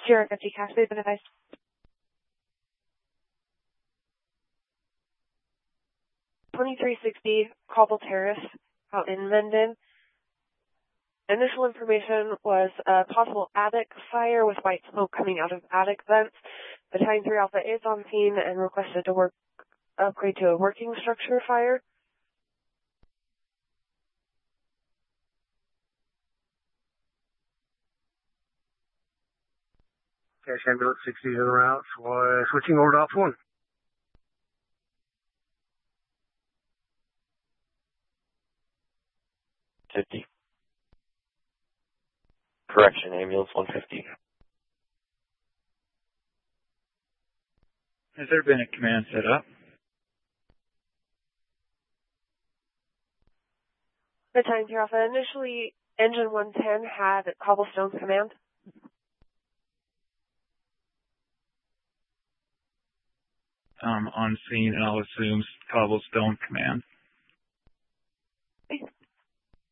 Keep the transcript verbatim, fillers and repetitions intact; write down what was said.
Sierra fifty, Cassie, been advised. twenty-three sixty Cobble Terrace out in Mendon. Initial information was a possible attic fire with white smoke coming out of attic vents. Battalion three Alpha is on scene and requested to work upgrade to a working structure fire. Cash ambulance sixty to the route, uh, switching over to Ops one. fifty. Correction, ambulance one fifty. Has there been a command set up? Battalion three Alpha, initially Engine one ten had Cobblestone's command. Um, on scene, and I'll assume Cobblestone command.